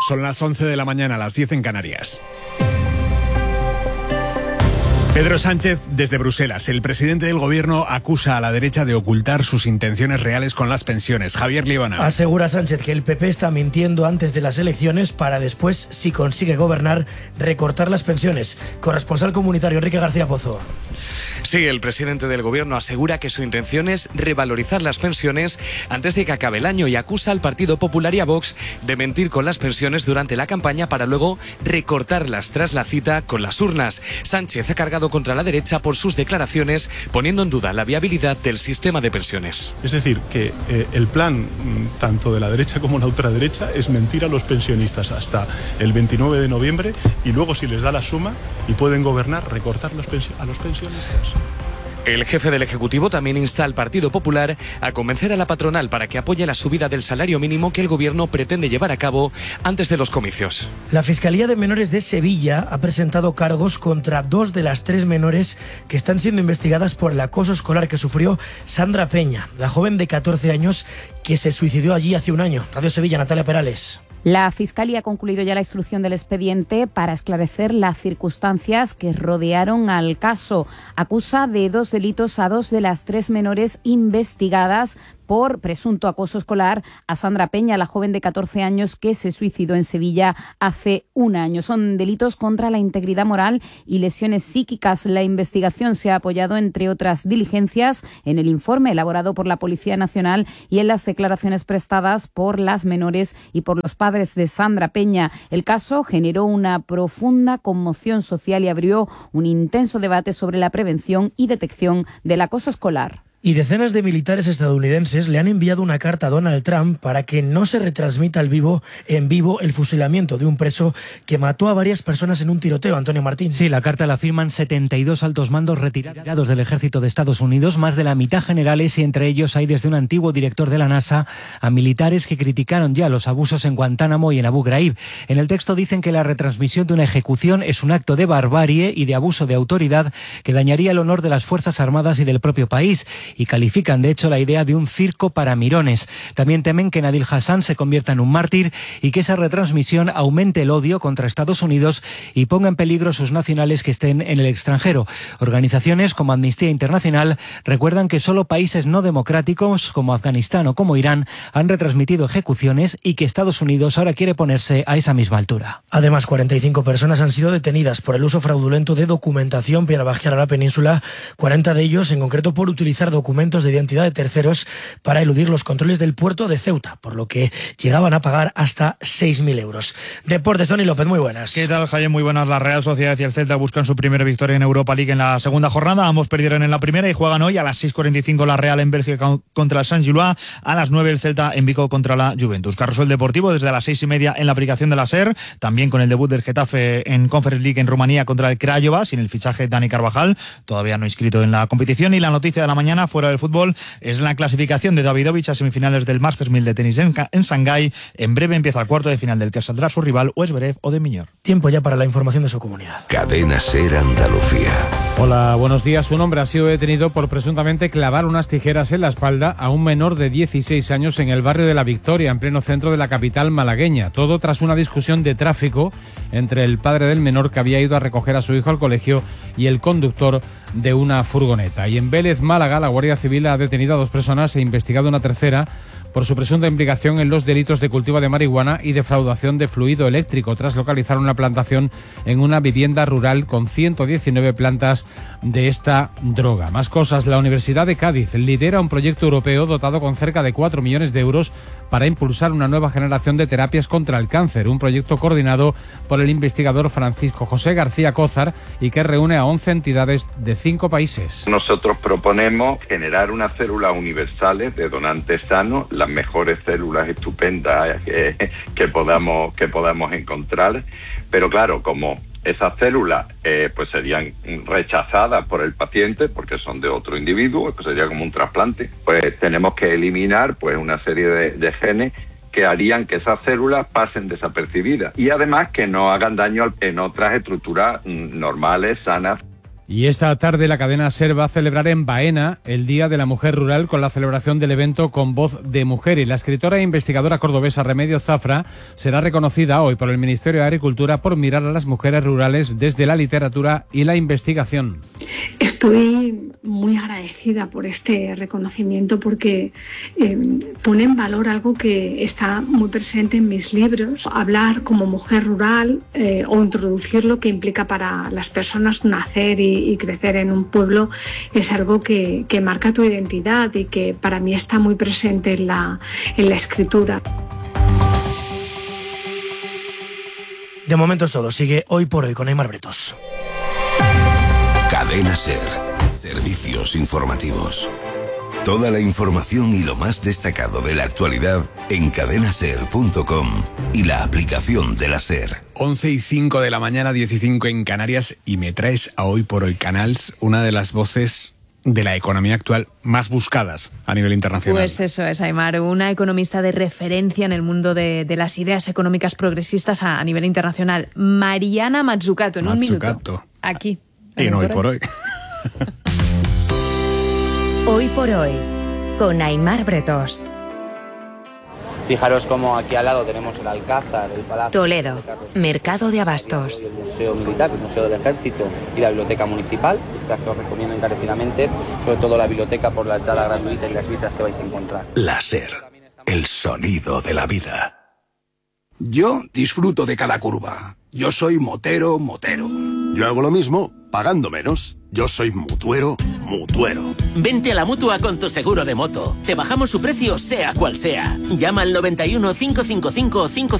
Son las 11 de la mañana, las 10 en Canarias. Pedro Sánchez desde Bruselas. El presidente del gobierno acusa a la derecha de ocultar sus intenciones reales con las pensiones. Javier Líbana. Asegura Sánchez que el PP está mintiendo antes de las elecciones para después, si consigue gobernar, recortar las pensiones. Corresponsal comunitario Enrique García Pozo. Sí, el presidente del gobierno asegura que su intención es revalorizar las pensiones antes de que acabe el año y acusa al Partido Popular y a Vox de mentir con las pensiones durante la campaña para luego recortarlas tras la cita con las urnas. Sánchez ha cargado contra la derecha por sus declaraciones, poniendo en duda la viabilidad del sistema de pensiones. Es decir, que el plan tanto de la derecha como la ultraderecha es mentir a los pensionistas hasta el 29 de noviembre y luego, si les da la suma y pueden gobernar, recortar a los pensionistas. El jefe del Ejecutivo también insta al Partido Popular a convencer a la patronal para que apoye la subida del salario mínimo que el gobierno pretende llevar a cabo antes de los comicios. La Fiscalía de Menores de Sevilla ha presentado cargos contra 2 de las 3 menores que están siendo investigadas por el acoso escolar que sufrió Sandra Peña, la joven de 14 años que se suicidó allí hace un año. Radio Sevilla, Natalia Perales. La Fiscalía ha concluido ya la instrucción del expediente para esclarecer las circunstancias que rodearon al caso. Acusa de 2 delitos a 2 de las 3 menores investigadas por presunto acoso escolar a Sandra Peña, la joven de 14 años que se suicidó en Sevilla hace un año. Son delitos contra la integridad moral y lesiones psíquicas. La investigación se ha apoyado, entre otras diligencias, en el informe elaborado por la Policía Nacional y en las declaraciones prestadas por las menores y por los padres de Sandra Peña. El caso generó una profunda conmoción social y abrió un intenso debate sobre la prevención y detección del acoso escolar. Y decenas de militares estadounidenses le han enviado una carta a Donald Trump para que no se retransmita en vivo el fusilamiento de un preso que mató a varias personas en un tiroteo. Antonio Martín. Sí, la carta la firman 72 altos mandos retirados del ejército de Estados Unidos, más de la mitad generales, y entre ellos hay desde un antiguo director de la NASA a militares que criticaron ya los abusos en Guantánamo y en Abu Ghraib. En el texto dicen que la retransmisión de una ejecución es un acto de barbarie y de abuso de autoridad que dañaría el honor de las Fuerzas Armadas y del propio país. Y califican, de hecho, la idea de un circo para mirones. También temen que Nadir Hassan se convierta en un mártir y que esa retransmisión aumente el odio contra Estados Unidos y ponga en peligro a sus nacionales que estén en el extranjero. Organizaciones como Amnistía Internacional recuerdan que solo países no democráticos como Afganistán o como Irán han retransmitido ejecuciones y que Estados Unidos ahora quiere ponerse a esa misma altura. Además, 45 personas han sido detenidas por el uso fraudulento de documentación para viajar a la península, 40 de ellos en concreto por utilizar documentos de identidad de terceros para eludir los controles del puerto de Ceuta, por lo que llegaban a pagar hasta 6.000 euros. Deportes, Toni López, muy buenas. ¿Qué tal, Jaime? Muy buenas. La Real Sociedad y el Celta buscan su primera victoria en Europa League en la segunda jornada. Ambos perdieron en la primera y juegan hoy a las 6:45 la Real en Bélgica contra el Saint-Gilloise, a las 9 el Celta en Vigo contra la Juventus. Carrusel Deportivo desde las 6:30 en la aplicación de la SER, también con el debut del Getafe en Conference League en Rumanía contra el Craiova, sin el fichaje Dani Carvajal, todavía no inscrito en la competición. Y la noticia de la mañana, fuera del fútbol, es la clasificación de Davidovich a semifinales del Masters 1000 de tenis en Shanghái. En breve empieza el cuarto de final del que saldrá su rival o Zverev o de Miñor. Tiempo ya para la información de su comunidad. Cadena SER Andalucía. Hola, buenos días. Un hombre ha sido detenido por presuntamente clavar unas tijeras en la espalda a un menor de 16 años en el barrio de La Victoria, en pleno centro de la capital malagueña. Todo tras una discusión de tráfico entre el padre del menor, que había ido a recoger a su hijo al colegio, y el conductor de una furgoneta. Y en Vélez, Málaga, la Guardia Civil ha detenido a 2 personas e investigado una tercera por su presunta implicación en los delitos de cultivo de marihuana y defraudación de fluido eléctrico, tras localizar una plantación en una vivienda rural con 119 plantas de esta droga. Más cosas. La Universidad de Cádiz lidera un proyecto europeo dotado con cerca de 4 millones de euros para impulsar una nueva generación de terapias contra el cáncer, un proyecto coordinado por el investigador Francisco José García Cózar y que reúne a 11 entidades de 5 países. Nosotros proponemos generar unas células universales de donantes sanos, las mejores células estupendas que podamos encontrar, pero claro, como esas células pues serían rechazadas por el paciente porque son de otro individuo, pues sería como un trasplante, pues tenemos que eliminar pues una serie de genes que harían que esas células pasen desapercibidas y además que no hagan daño en otras estructuras normales, sanas. Y esta tarde la cadena SER va a celebrar en Baena el Día de la Mujer Rural con la celebración del evento Con Voz de Mujer. Y la escritora e investigadora cordobesa Remedios Zafra será reconocida hoy por el Ministerio de Agricultura por mirar a las mujeres rurales desde la literatura y la investigación. Estoy muy agradecida por este reconocimiento porque pone en valor algo que está muy presente en mis libros. Hablar como mujer rural o introducir lo que implica para las personas nacer y crecer en un pueblo es algo que marca tu identidad y que para mí está muy presente en la escritura. De momento es todo. Sigue Hoy por Hoy con Aimar Bretos. Cadena SER. Servicios informativos. Toda la información y lo más destacado de la actualidad en cadenaser.com y la aplicación de la SER. 11:05 de la mañana, 15 en Canarias, y me traes a Hoy por Hoy Canals una de las voces de la economía actual más buscadas a nivel internacional. Pues eso es, Aimar, una economista de referencia en el mundo de las ideas económicas progresistas a nivel internacional. Mariana Mazzucato, en un minuto. Aquí. En Hoy por Hoy. Hoy por Hoy, con Aimar Bretos. Fijaros como aquí al lado tenemos el Alcázar, el Palacio Toledo, Mercado de Abastos. El Museo Militar, el Museo del Ejército y la Biblioteca Municipal. Estas que os recomiendo encarecidamente, sobre todo la biblioteca por la entrada gratuita y las vistas que vais a encontrar. La SER, el sonido de la vida. Yo disfruto de cada curva. Yo soy motero. Yo hago lo mismo, pagando menos. Yo soy mutuero. Vente a la Mutua con tu seguro de moto. Te bajamos su precio sea cual sea. Llama al 91 555 555